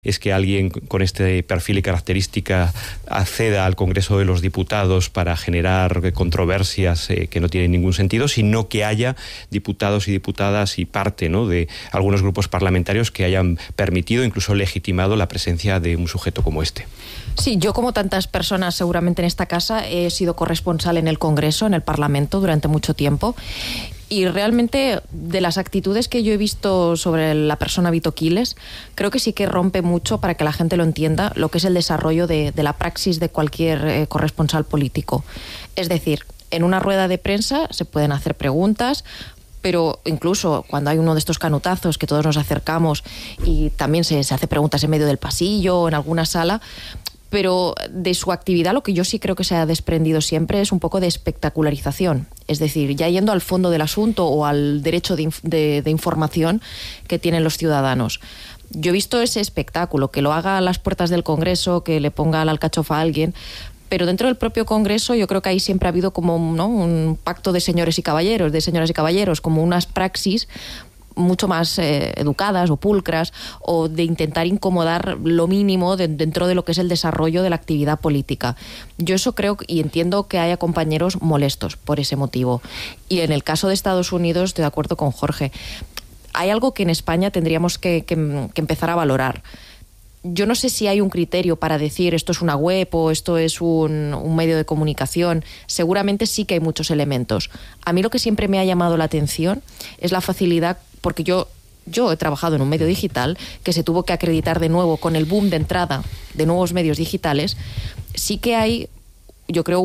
es que alguien con este perfil y característica acceda al Congreso de los Diputados para generar controversias que no tienen ningún sentido, sino que haya diputados y diputadas y parte, ¿no?, de algunos grupos parlamentarios que hayan permitido, incluso legitimado, la presencia de un sujeto como este. Sí, yo, como tantas personas seguramente en esta casa, he sido corresponsal en el Congreso, en el Parlamento, durante mucho tiempo. Y realmente, de las actitudes que yo he visto sobre la persona Vito Quiles, creo que sí que rompe mucho, para que la gente lo entienda, lo que es el desarrollo de la praxis de cualquier corresponsal político. Es decir, en una rueda de prensa se pueden hacer preguntas, pero incluso cuando hay uno de estos canutazos que todos nos acercamos y también se hace preguntas en medio del pasillo o en alguna sala, pero de su actividad lo que yo sí creo que se ha desprendido siempre es un poco de espectacularización. Es decir, ya yendo al fondo del asunto o al derecho de información que tienen los ciudadanos. Yo he visto ese espectáculo, que lo haga a las puertas del Congreso, que le ponga la alcachofa a alguien, pero dentro del propio Congreso yo creo que ahí siempre ha habido como, ¿no?, un pacto de señores y caballeros, de señoras y caballeros, como unas praxis mucho más educadas o pulcras, o de intentar incomodar lo mínimo dentro de lo que es el desarrollo de la actividad política. Yo eso creo y entiendo que haya compañeros molestos por ese motivo. Y en el caso de Estados Unidos estoy de acuerdo con Jorge. Hay algo que en España tendríamos que empezar a valorar. Yo no sé si hay un criterio para decir esto es una web o esto es un medio de comunicación. Seguramente sí que hay muchos elementos. A mí lo que siempre me ha llamado la atención es la facilidad, porque yo he trabajado en un medio digital que se tuvo que acreditar de nuevo con el boom de entrada de nuevos medios digitales. Sí que hay, yo creo,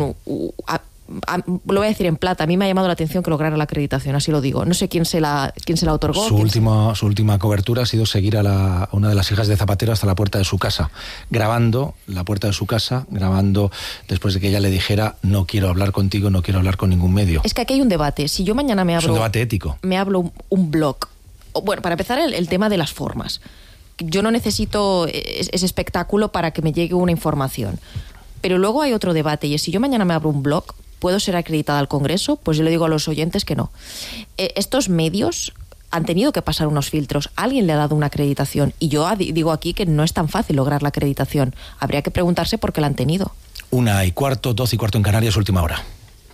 lo voy a decir en plata, a mí me ha llamado la atención que lograra la acreditación, así lo digo. No sé quién se la otorgó. Su última cobertura ha sido seguir a una de las hijas de Zapatero hasta la puerta de su casa, grabando la puerta de su casa, grabando después de que ella le dijera: no quiero hablar contigo, no quiero hablar con ningún medio. Es que aquí hay un debate. Si yo mañana es un debate ético. Me hablo un blog. Bueno, para empezar, el tema de las formas. Yo no necesito ese espectáculo para que me llegue una información. Pero luego hay otro debate, y es: si yo mañana me abro un blog, ¿puedo ser acreditada al Congreso? Pues yo le digo a los oyentes que no. Estos medios han tenido que pasar unos filtros. Alguien le ha dado una acreditación. Y yo digo aquí que no es tan fácil lograr la acreditación. Habría que preguntarse por qué la han tenido. 1:15, 12:15 en Canarias, última hora.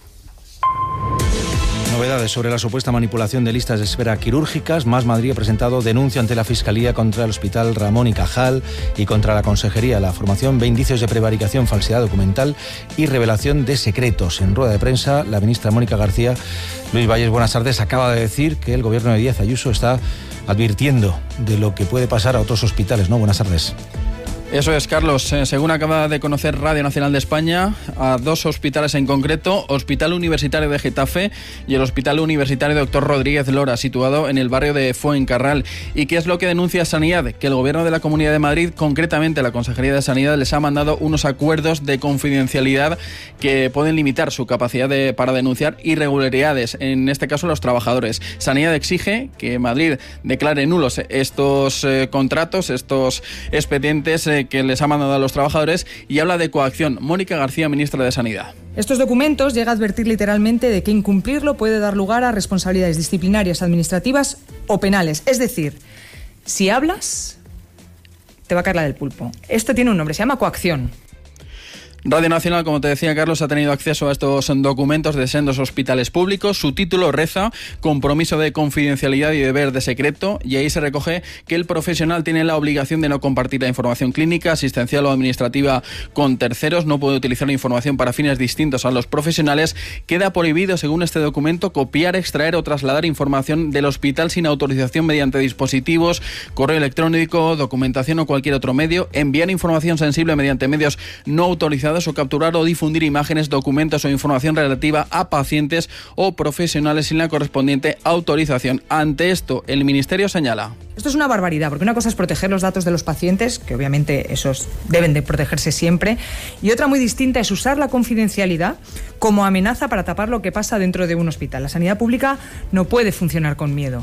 Novedades sobre la supuesta manipulación de listas de espera quirúrgicas. Más Madrid ha presentado denuncia ante la Fiscalía contra el Hospital Ramón y Cajal y contra la Consejería de la Formación. Ve indicios de prevaricación, falsedad documental y revelación de secretos. En rueda de prensa, la ministra Mónica García, Luis Valles, buenas tardes, acaba de decir que el gobierno de Díaz Ayuso está advirtiendo de lo que puede pasar a otros hospitales, ¿no? Buenas tardes. Eso es, Carlos. Según acaba de conocer Radio Nacional de España, a dos hospitales en concreto, Hospital Universitario de Getafe y el Hospital Universitario Dr. Rodríguez Lora, situado en el barrio de Fuencarral. ¿Y qué es lo que denuncia Sanidad? Que el Gobierno de la Comunidad de Madrid, concretamente la Consejería de Sanidad, les ha mandado unos acuerdos de confidencialidad que pueden limitar su capacidad para denunciar irregularidades, en este caso los trabajadores. Sanidad exige que Madrid declare nulos estos contratos, estos expedientes que les ha mandado a los trabajadores, y habla de coacción. Mónica García, ministra de Sanidad. Estos documentos llega a advertir literalmente de que incumplirlo puede dar lugar a responsabilidades disciplinarias, administrativas o penales. Es decir, si hablas, te va a caer la del pulpo. Esto tiene un nombre, se llama coacción. Radio Nacional, como te decía, Carlos, ha tenido acceso a estos documentos de sendos hospitales públicos. Su título reza: compromiso de confidencialidad y deber de secreto, y ahí se recoge que el profesional tiene la obligación de no compartir la información clínica, asistencial o administrativa con terceros, no puede utilizar la información para fines distintos a los profesionales. Queda prohibido, según este documento, copiar, extraer o trasladar información del hospital sin autorización mediante dispositivos, correo electrónico, documentación o cualquier otro medio, enviar información sensible mediante medios no autorizados o capturar o difundir imágenes, documentos o información relativa a pacientes o profesionales sin la correspondiente autorización. Ante esto, el Ministerio señala: esto es una barbaridad, porque una cosa es proteger los datos de los pacientes, que obviamente esos deben de protegerse siempre, y otra muy distinta es usar la confidencialidad como amenaza para tapar lo que pasa dentro de un hospital. La sanidad pública no puede funcionar con miedo.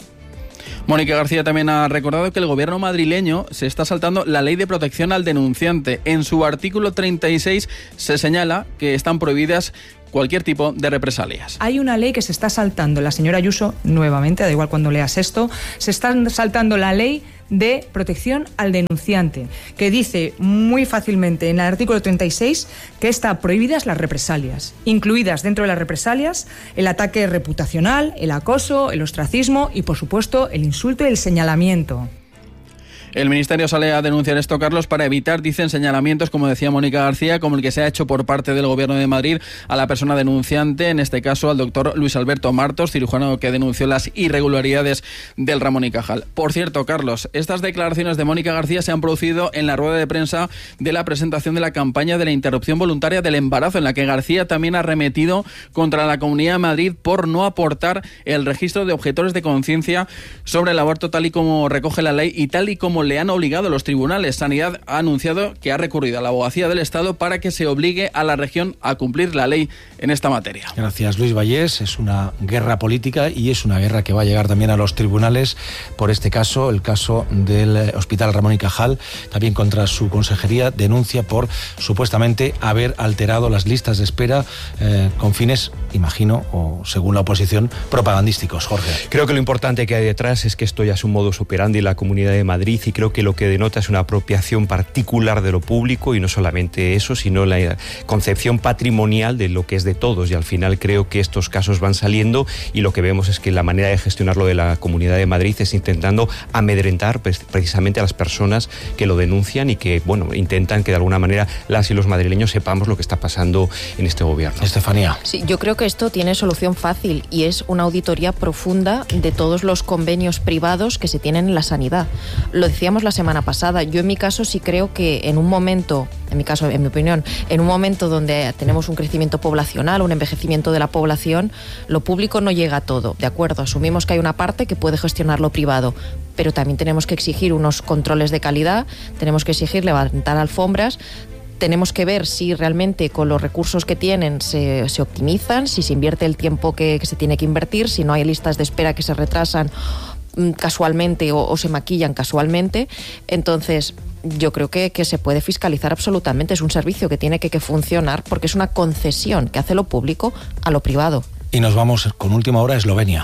Mónica García también ha recordado que el gobierno madrileño se está saltando la ley de protección al denunciante. En su artículo 36 se señala que están prohibidas cualquier tipo de represalias. Hay una ley que se está saltando la señora Ayuso, nuevamente, da igual cuando leas esto, se está saltando la ley de protección al denunciante, que dice muy fácilmente en el artículo 36 que están prohibidas las represalias, incluidas dentro de las represalias el ataque reputacional, el acoso, el ostracismo y, por supuesto, el insulto y el señalamiento. El Ministerio sale a denunciar esto, Carlos, para evitar, dicen, señalamientos, como decía Mónica García, como el que se ha hecho por parte del Gobierno de Madrid a la persona denunciante, en este caso al doctor Luis Alberto Martos, cirujano que denunció las irregularidades del Ramón y Cajal. Por cierto, Carlos, estas declaraciones de Mónica García se han producido en la rueda de prensa de la presentación de la campaña de la interrupción voluntaria del embarazo, en la que García también ha arremetido contra la Comunidad de Madrid por no aportar el registro de objetores de conciencia sobre el aborto tal y como recoge la ley y tal y como le han obligado los tribunales. Sanidad ha anunciado que ha recurrido a la Abogacía del Estado para que se obligue a la región a cumplir la ley en esta materia. Gracias, Luis Vallés. Es una guerra política y es una guerra que va a llegar también a los tribunales por este caso, el caso del Hospital Ramón y Cajal, también contra su consejería, denuncia por supuestamente haber alterado las listas de espera con fines, imagino, o según la oposición, propagandísticos. Jorge. Creo que lo importante que hay detrás es que esto ya es un modus operandi en la Comunidad de Madrid y creo que lo que denota es una apropiación particular de lo público y no solamente eso, sino la concepción patrimonial de lo que es de todos, y al final creo que estos casos van saliendo y lo que vemos es que la manera de gestionarlo de la Comunidad de Madrid es intentando amedrentar precisamente a las personas que lo denuncian y que, bueno, intentan que de alguna manera las y los madrileños sepamos lo que está pasando en este gobierno. Estefanía. Sí, yo creo que esto tiene solución fácil y es una auditoría profunda de todos los convenios privados que se tienen en la sanidad. Lo decíamos la semana pasada, yo en mi caso sí creo que en un momento, en mi opinión, en un momento donde tenemos un crecimiento poblacional, un envejecimiento de la población, lo público no llega a todo, ¿de acuerdo? Asumimos que hay una parte que puede gestionar lo privado, pero también tenemos que exigir unos controles de calidad, tenemos que exigir levantar alfombras, tenemos que ver si realmente con los recursos que tienen se optimizan, si se invierte el tiempo que se tiene que invertir, si no hay listas de espera que se retrasan casualmente o se maquillan casualmente. Entonces yo creo que se puede fiscalizar absolutamente. Es un servicio que tiene que funcionar porque es una concesión que hace lo público a lo privado. Y nos vamos con última hora a Eslovenia.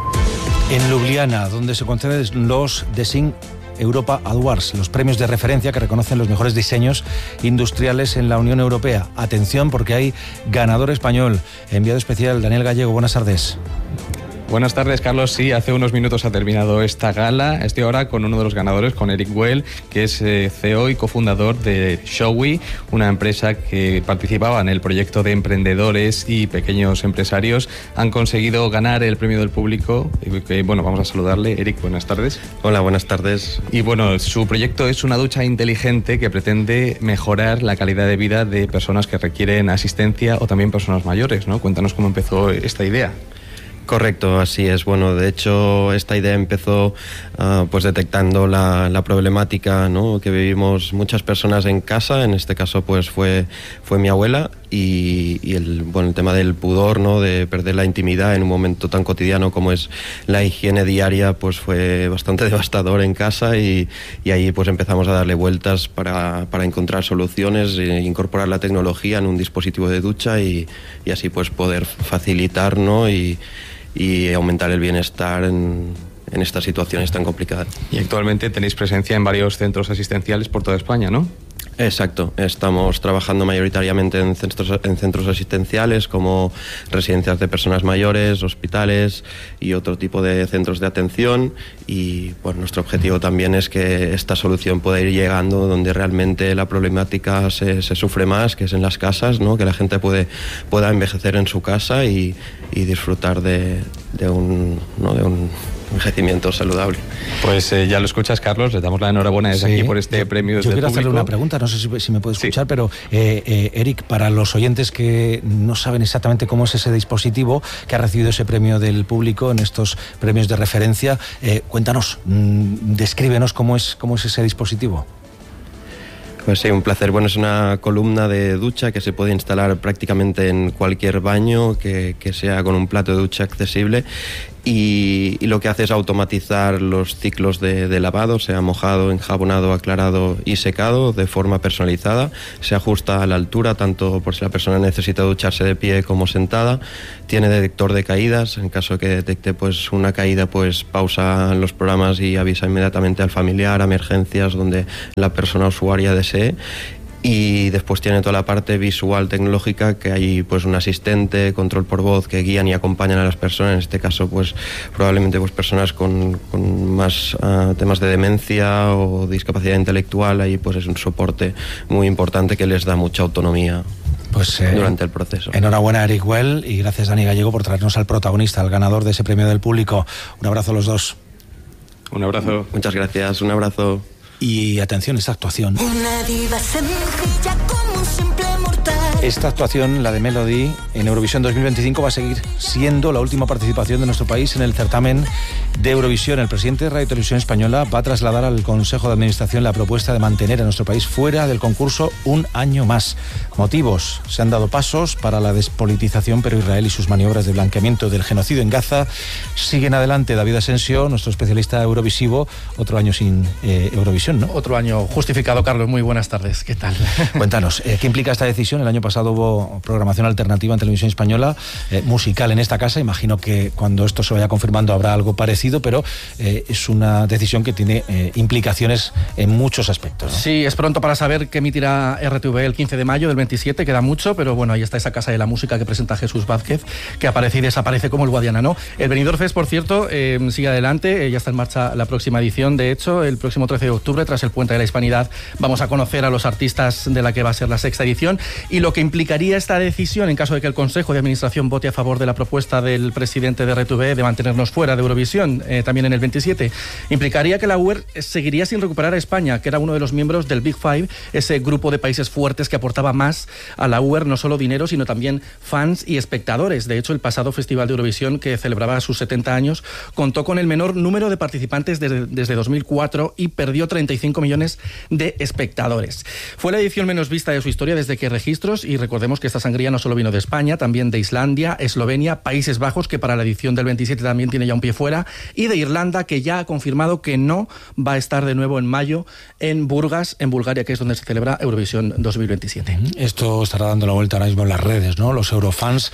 En Ljubljana, donde se conceden los Design Europa Awards, los premios de referencia que reconocen los mejores diseños industriales en la Unión Europea. Atención, porque hay ganador español. Enviado especial Daniel Gallego, buenas tardes. Buenas tardes, Carlos. Sí, hace unos minutos ha terminado esta gala. Estoy ahora con uno de los ganadores, con Eric Well, que es CEO y cofundador de Showy, una empresa que participaba en el proyecto de emprendedores y pequeños empresarios. Han conseguido ganar el premio del público. Bueno, vamos a saludarle. Eric, buenas tardes. Hola, buenas tardes. Y bueno, su proyecto es una ducha inteligente que pretende mejorar la calidad de vida de personas que requieren asistencia o también personas mayores, ¿no? Cuéntanos cómo empezó esta idea. Correcto, así es. Bueno, de hecho, esta idea empezó pues detectando la problemática, ¿no?, que vivimos muchas personas en casa. En este caso, pues fue mi abuela y el tema del pudor, ¿no?, de perder la intimidad en un momento tan cotidiano como es la higiene diaria, pues fue bastante devastador en casa y ahí pues empezamos a darle vueltas para encontrar soluciones, incorporar la tecnología en un dispositivo de ducha y así pues poder facilitar, ¿no?, y aumentar el bienestar en estas situaciones tan complicadas. Y actualmente tenéis presencia en varios centros asistenciales por toda España, ¿no? Exacto, estamos trabajando mayoritariamente en centros asistenciales como residencias de personas mayores, hospitales y otro tipo de centros de atención, y bueno, nuestro objetivo también es que esta solución pueda ir llegando donde realmente la problemática se sufre más, que es en las casas, ¿no?, que la gente pueda envejecer en su casa y disfrutar de un envejecimiento saludable. Pues ya lo escuchas, Carlos, le damos la enhorabuena desde aquí por este premio. Yo quiero hacerle una pregunta, no sé si me puede escuchar, sí. Pero Eric, para los oyentes que no saben exactamente cómo es ese dispositivo que ha recibido ese premio del público en estos premios de referencia, cuéntanos, descríbenos cómo es ese dispositivo. Pues sí, un placer. Bueno, es una columna de ducha que se puede instalar prácticamente en cualquier baño que sea con un plato de ducha accesible y lo que hace es automatizar los ciclos de lavado, sea mojado, enjabonado, aclarado y secado de forma personalizada. Se ajusta a la altura, tanto por si la persona necesita ducharse de pie como sentada. Tiene detector de caídas, en caso de que detecte pues una caída, pues pausa los programas y avisa inmediatamente al familiar, a emergencias donde la persona usuaria desee. Y después tiene toda la parte visual tecnológica, que hay pues un asistente, control por voz, que guían y acompañan a las personas. En este caso pues probablemente pues personas con más temas de demencia o discapacidad intelectual. Ahí pues es un soporte muy importante que les da mucha autonomía durante el proceso. Enhorabuena, Eric Well, y gracias, Dani Gallego, por traernos al protagonista, al ganador de ese premio del público. Un abrazo a los dos. Un abrazo. Muchas gracias, un abrazo. Y atención, esta actuación. Una diva sencilla como un simple mortal. Esta actuación, la de Melody, en Eurovisión 2025 va a seguir siendo la última participación de nuestro país en el certamen de Eurovisión. El presidente de Radio Televisión Española va a trasladar al Consejo de Administración la propuesta de mantener a nuestro país fuera del concurso un año más. Motivos: se han dado pasos para la despolitización, pero Israel y sus maniobras de blanqueamiento del genocidio en Gaza siguen adelante. David Asensio, nuestro especialista eurovisivo, otro año sin Eurovisión, ¿no? Otro año justificado, Carlos. Muy buenas tardes. ¿Qué tal? Cuéntanos, ¿qué implica esta decisión? El año pasado hubo programación alternativa en Televisión Española, musical en esta casa. Imagino que cuando esto se vaya confirmando habrá algo parecido, pero es una decisión que tiene implicaciones en muchos aspectos, ¿no? Sí, es pronto para saber qué emitirá RTV el 15 de mayo del 27, queda mucho, pero bueno, ahí está esa casa de la música que presenta Jesús Vázquez, que aparece y desaparece como el Guadiana, ¿no? El Benidorm Fest, por cierto, sigue adelante, ya está en marcha la próxima edición. De hecho, el próximo 13 de octubre, tras el Puente de la Hispanidad, vamos a conocer a los artistas de la que va a ser la sexta edición, y lo que implicaría esta decisión en caso de que el Consejo de Administración vote a favor de la propuesta del presidente de RTV de mantenernos fuera de Eurovisión también en el 27, implicaría que la UER seguiría sin recuperar a España, que era uno de los miembros del Big Five, ese grupo de países fuertes que aportaba más a la UER, no solo dinero, sino también fans y espectadores. De hecho, el pasado Festival de Eurovisión, que celebraba sus 70 años, contó con el menor número de participantes desde 2004 y perdió 35 millones de espectadores. Fue la edición menos vista de su historia desde que hay registros, y recordemos que esta sangría no solo vino de España, también de Islandia, Eslovenia, Países Bajos, que para la edición del 27 también tiene ya un pie fuera, y de Irlanda, que ya ha confirmado que no va a estar de nuevo en mayo en Burgas, en Bulgaria, que es donde se celebra Eurovisión 2027. Esto estará dando la vuelta ahora mismo en las redes, ¿no? Los eurofans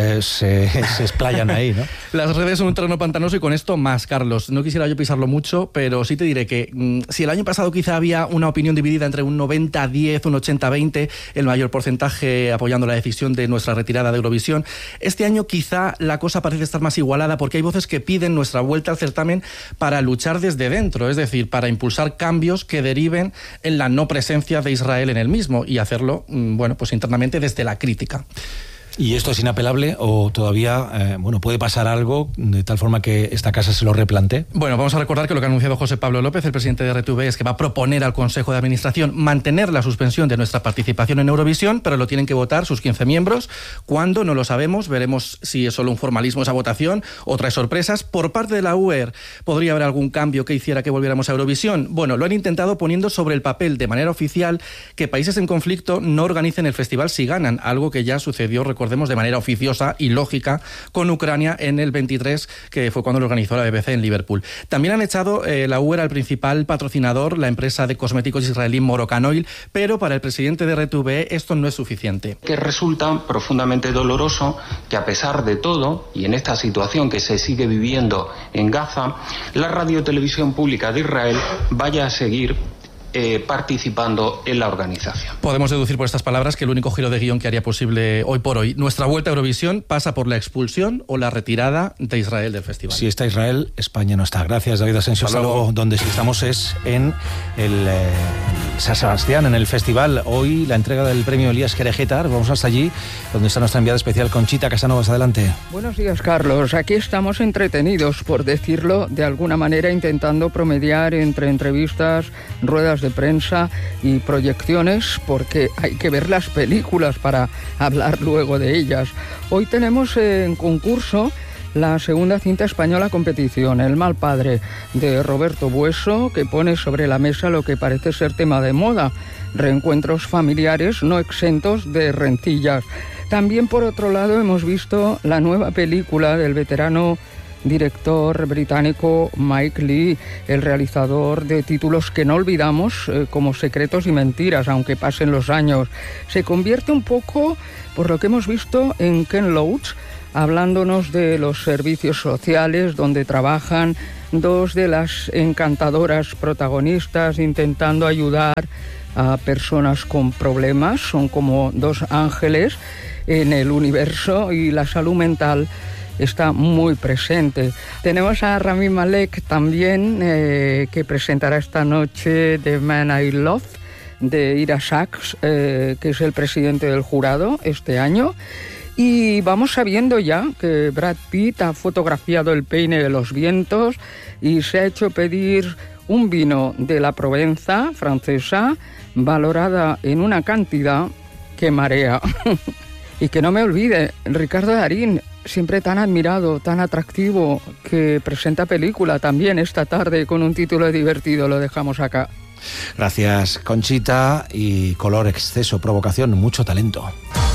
se explayan ahí, ¿no? Las redes son un terreno pantanoso, y con esto más, Carlos. No quisiera yo pisarlo mucho, pero sí te diré que si el año pasado quizá había una opinión dividida entre un 90-10, un 80-20, el mayor porcentaje apoyando la decisión de nuestra retirada de Eurovisión, este año quizá la cosa parece estar más igualada, porque hay voces que piden nuestra vuelta al certamen para luchar desde dentro, es decir, para impulsar cambios que deriven en la no presencia de Israel en el mismo, y hacerlo, bueno, pues internamente desde la crítica. ¿Y esto es inapelable o todavía puede pasar algo de tal forma que esta casa se lo replantee? Bueno, vamos a recordar que lo que ha anunciado José Pablo López, el presidente de RTV, es que va a proponer al Consejo de Administración mantener la suspensión de nuestra participación en Eurovisión, pero lo tienen que votar sus 15 miembros. ¿Cuándo? No lo sabemos. Veremos si es solo un formalismo esa votación o trae sorpresas. Por parte de la UER, ¿podría haber algún cambio que hiciera que volviéramos a Eurovisión? Bueno, lo han intentado poniendo sobre el papel de manera oficial que países en conflicto no organicen el festival si ganan, algo que ya sucedió, recordemos, de manera oficiosa y lógica con Ucrania en el 23, que fue cuando lo organizó la BBC en Liverpool. También han echado la UER al principal patrocinador, la empresa de cosméticos israelí Moroccan Oil, pero para el presidente de RTV esto no es suficiente. Que resulta profundamente doloroso que, a pesar de todo, y en esta situación que se sigue viviendo en Gaza, la radiotelevisión pública de Israel vaya a seguir participando en la organización. Podemos deducir por estas palabras que el único giro de guión que haría posible hoy por hoy nuestra vuelta a Eurovisión pasa por la expulsión o la retirada de Israel del festival. Si está Israel, España no está. Gracias, David Asensio. Hasta luego. Donde sí estamos es en el San Sebastián, en el festival. Hoy la entrega del premio Elías Querejetar. Vamos hasta allí, donde está nuestra enviada especial Conchita Casanovas. Adelante. Buenos días, Carlos. Aquí estamos entretenidos, por decirlo de alguna manera, intentando promediar entre entrevistas, ruedas de prensa y proyecciones, porque hay que ver las películas para hablar luego de ellas. Hoy tenemos en concurso la segunda cinta española competición, El mal padre, de Roberto Bueso, que pone sobre la mesa lo que parece ser tema de moda: reencuentros familiares no exentos de rencillas. También, por otro lado, hemos visto la nueva película del veterano director británico Mike Leigh, el realizador de títulos que no olvidamos como Secretos y Mentiras, aunque pasen los años. Se convierte un poco, por lo que hemos visto, en Ken Loach, hablándonos de los servicios sociales donde trabajan dos de las encantadoras protagonistas, intentando ayudar a personas con problemas. Son como dos ángeles en el universo y la salud mental está muy presente. Tenemos a Rami Malek también, que presentará esta noche The Man I Love, de Ira Sachs, que es el presidente del jurado este año. Y vamos sabiendo ya que Brad Pitt ha fotografiado el peine de los vientos y se ha hecho pedir un vino de la Provenza francesa, valorada en una cantidad que marea. Y que no me olvide, Ricardo Darín, siempre tan admirado, tan atractivo, que presenta película también esta tarde con un título divertido. Lo dejamos acá. Gracias, Conchita. Y color, exceso, provocación, mucho talento.